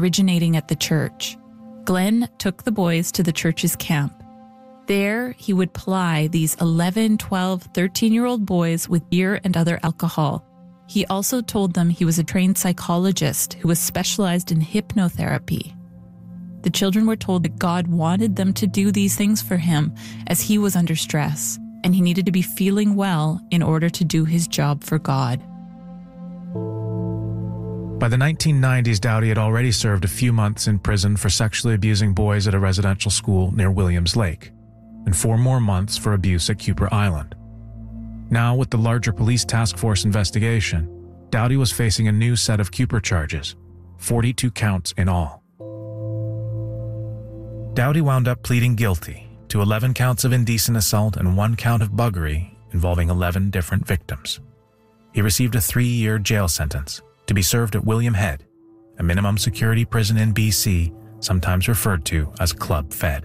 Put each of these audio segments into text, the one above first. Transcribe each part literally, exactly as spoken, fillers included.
originating at the church. Glenn took the boys to the church's camp. There, he would ply these eleven, twelve, thirteen-year-old boys with beer and other alcohol. He also told them he was a trained psychologist who was specialized in hypnotherapy. The children were told that God wanted them to do these things for him as he was under stress, and he needed to be feeling well in order to do his job for God. By the nineteen nineties, Dowdy had already served a few months in prison for sexually abusing boys at a residential school near Williams Lake, and four more months for abuse at Kuper Island. Now, with the larger police task force investigation, Dowdy was facing a new set of Kuper charges, forty-two counts in all. Dowdy wound up pleading guilty to eleven counts of indecent assault and one count of buggery involving eleven different victims. He received a three-year jail sentence to be served at William Head, a minimum security prison in B C, sometimes referred to as Club Fed.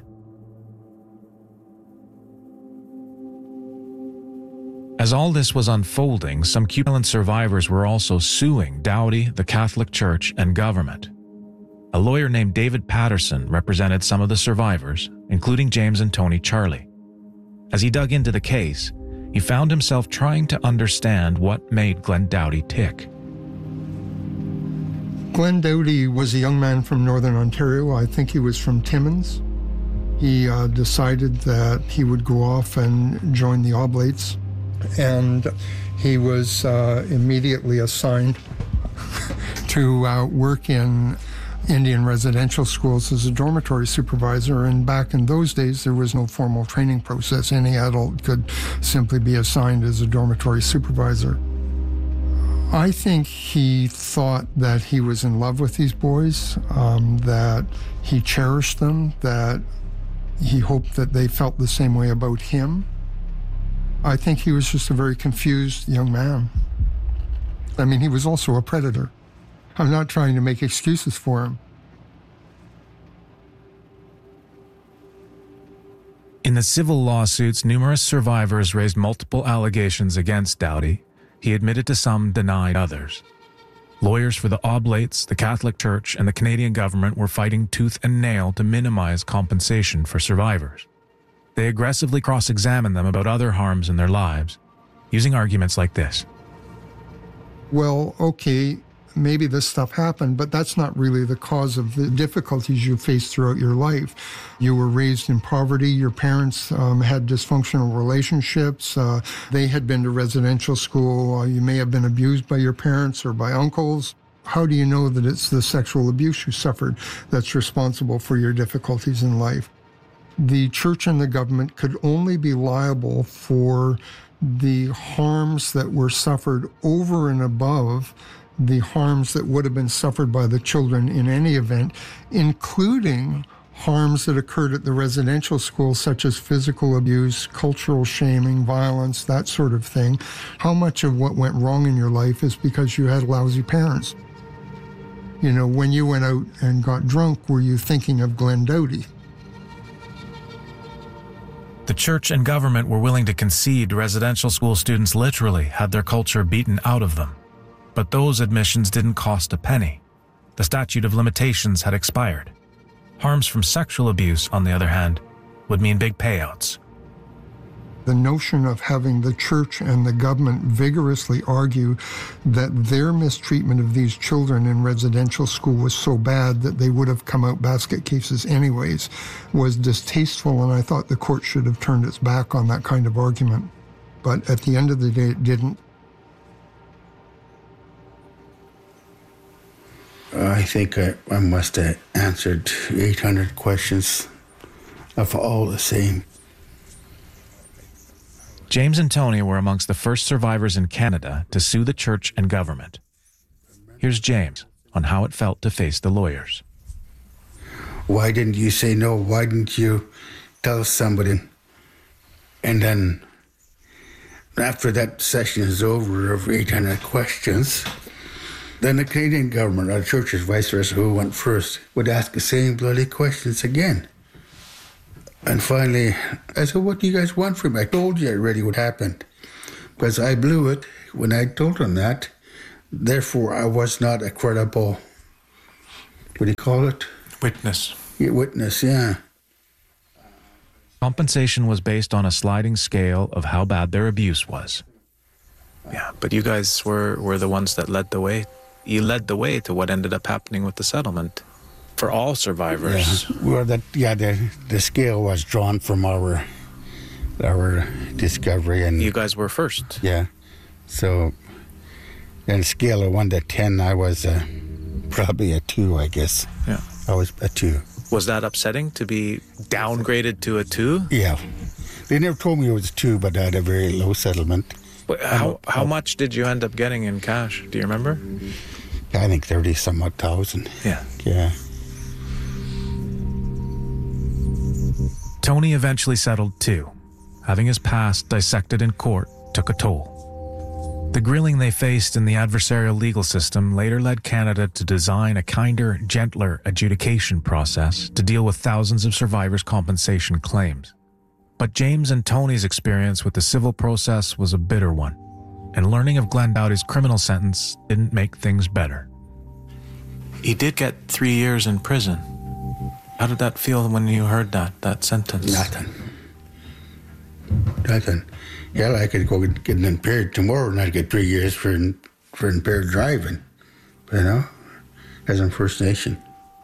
As all this was unfolding, some Kuper Island survivors were also suing Dowdy, the Catholic Church, and government. A lawyer named David Patterson represented some of the survivors, including James and Tony Charlie. As he dug into the case, he found himself trying to understand what made Glenn Dowdy tick. Glenn Dowdy was a young man from Northern Ontario. I think he was from Timmins. He uh, decided that he would go off and join the Oblates, and he was uh, immediately assigned to uh, work in Indian residential schools as a dormitory supervisor. And back in those days, there was no formal training process. Any adult could simply be assigned as a dormitory supervisor. I think he thought that he was in love with these boys, um, that he cherished them, that he hoped that they felt the same way about him. I think he was just a very confused young man. I mean, he was also a predator. I'm not trying to make excuses for him. In the civil lawsuits, numerous survivors raised multiple allegations against Dowdy. He admitted to some, denied others. Lawyers for the Oblates, the Catholic Church, and the Canadian government were fighting tooth and nail to minimize compensation for survivors. They aggressively cross-examined them about other harms in their lives, using arguments like this. Well, okay, maybe this stuff happened, but that's not really the cause of the difficulties you faced throughout your life. You were raised in poverty. Your parents um, had dysfunctional relationships. Uh, they had been to residential school. Uh, you may have been abused by your parents or by uncles. How do you know that it's the sexual abuse you suffered that's responsible for your difficulties in life? The church and the government could only be liable for the harms that were suffered over and above the harms that would have been suffered by the children in any event, including harms that occurred at the residential school, such as physical abuse, cultural shaming, violence, that sort of thing. How much of what went wrong in your life is because you had lousy parents? You know, when you went out and got drunk, were you thinking of Glenn Dowdy? The church and government were willing to concede residential school students literally had their culture beaten out of them. But those admissions didn't cost a penny. The statute of limitations had expired. Harms from sexual abuse, on the other hand, would mean big payouts. The notion of having the church and the government vigorously argue that their mistreatment of these children in residential school was so bad that they would have come out basket cases anyways was distasteful, and I thought the court should have turned its back on that kind of argument. But at the end of the day, it didn't. I think I, I must have answered eight hundred questions of all the same. James and Tony were amongst the first survivors in Canada to sue the church and government. Here's James on how it felt to face the lawyers. Why didn't you say no? Why didn't you tell somebody? And then after that session is over of eight hundred questions, then the Canadian government, or the churches, vice versa, who went first, would ask the same bloody questions again. And finally, I said, what do you guys want from me? I told you already what happened. Because I blew it when I told them that. Therefore, I was not a credible what do you call it? Witness. Yeah, witness, yeah. Compensation was based on a sliding scale of how bad their abuse was. Yeah, but you guys were, were the ones that led the way. You led the way to what ended up happening with the settlement for all survivors. Yeah, well, that, yeah the, the scale was drawn from our our discovery. And you guys were first. Yeah. So, on a scale of one to ten, I was uh, probably a two, I guess. Yeah. I was a two. Was that upsetting to be downgraded to a two? Yeah. They never told me it was a two, but I had a very low settlement. But how how much did you end up getting in cash? Do you remember? I think thirty some odd thousand. Yeah. Yeah. Tony eventually settled too. Having his past dissected in court took a toll. The grilling they faced in the adversarial legal system later led Canada to design a kinder, gentler adjudication process to deal with thousands of survivors' compensation claims. But James and Tony's experience with the civil process was a bitter one, and learning of Glenn Doughty's criminal sentence didn't make things better. He did get three years in prison. How did that feel when you heard that, that sentence? Nothing. Nothing. Yeah, I could go get impaired tomorrow and I'd get three years for for impaired driving. You know, as a First Nation.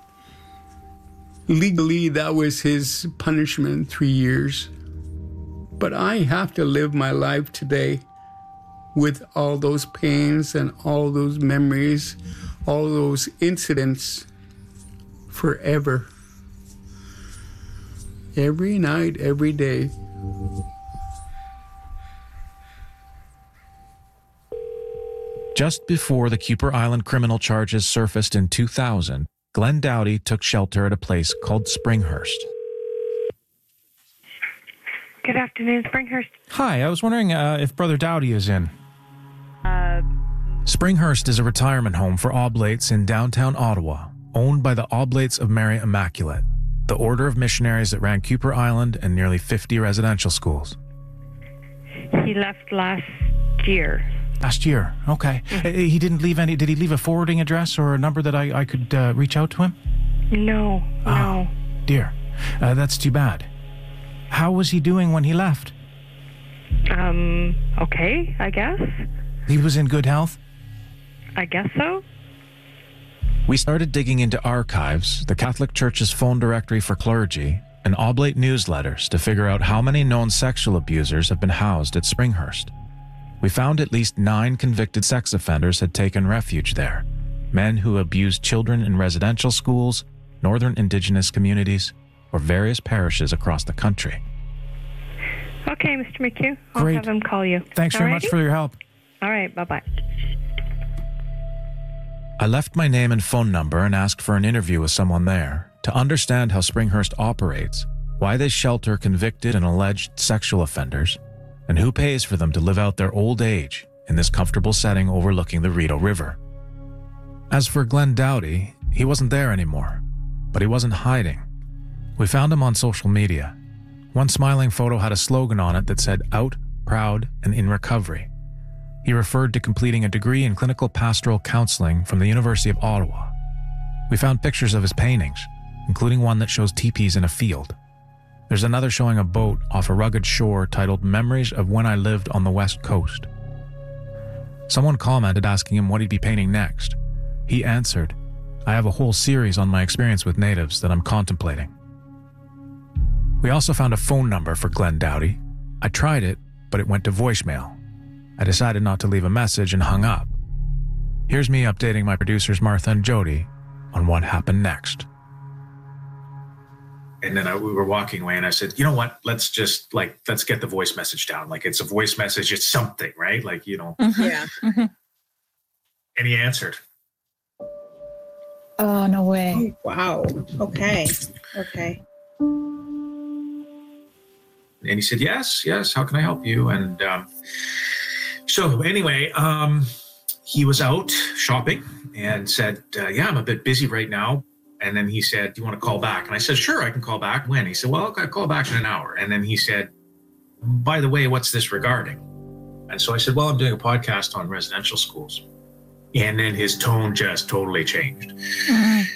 Legally, that was his punishment, three years. But I have to live my life today with all those pains and all those memories, all those incidents forever. Every night, every day. Just before the Kuper Island criminal charges surfaced in two thousand, Glenn Doughty took shelter at a place called Springhurst. Good afternoon, Springhurst. Hi, I was wondering uh, if Brother Doughty is in. Uh, Springhurst is a retirement home for Oblates in downtown Ottawa, owned by the Oblates of Mary Immaculate, the order of missionaries that ran Kuper Island and nearly fifty residential schools. He left last year. Last year, okay. Mm-hmm. He didn't leave any, did he leave a forwarding address or a number that I, I could uh, reach out to him? No, oh, no. Dear, uh, that's too bad. How was he doing when he left? Um, okay, I guess. He was in good health? I guess so. We started digging into archives, the Catholic Church's phone directory for clergy, and Oblate newsletters to figure out how many known sexual abusers have been housed at Springhurst. We found at least nine convicted sex offenders had taken refuge there, men who abused children in residential schools, northern Indigenous communities, or various parishes across the country. Okay, Mister McHugh. I'll Great. have him call you. Thanks very Alrighty? much for your help. All right, bye-bye. I left my name and phone number and asked for an interview with someone there to understand how Springhurst operates, why they shelter convicted and alleged sexual offenders, and who pays for them to live out their old age in this comfortable setting overlooking the Rideau River. As for Glenn Doughty, he wasn't there anymore, but he wasn't hiding. We found him on social media. One smiling photo had a slogan on it that said, "Out, proud, and in recovery." He referred to completing a degree in clinical pastoral counseling from the University of Ottawa. We found pictures of his paintings, including one that shows teepees in a field. There's another showing a boat off a rugged shore titled Memories of When I Lived on the West Coast. Someone commented asking him what he'd be painting next. He answered, "I have a whole series on my experience with natives that I'm contemplating." We also found a phone number for Glenn Doughty. I tried it, but it went to voicemail. I decided not to leave a message and hung up. Here's me updating my producers Martha and Jody on what happened next. And then I, we were walking away and I said, you know what, let's just like, let's get the voice message down. Like it's a voice message, it's something, right? Like, you know. Mm-hmm. Yeah. Mm-hmm. And he answered. Oh, no way. Oh, wow. Okay. Okay. And he said, yes, yes, how can I help you? And um, so anyway, um, he was out shopping and said, uh, yeah, I'm a bit busy right now. And then he said, do you want to call back? And I said, sure, I can call back. When? He said, well, I'll call back in an hour. And then he said, by the way, what's this regarding? And so I said, well, I'm doing a podcast on residential schools. And then his tone just totally changed. Mm-hmm.